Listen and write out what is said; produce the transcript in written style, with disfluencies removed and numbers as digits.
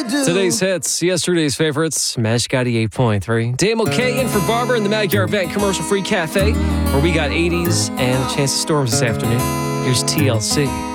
Today's hits, yesterday's favorites, Magic 88.3. Damo K in for Barbara in the Magyar Vent Commercial Free Cafe, where we got 80s and a chance of storms this afternoon. Here's TLC.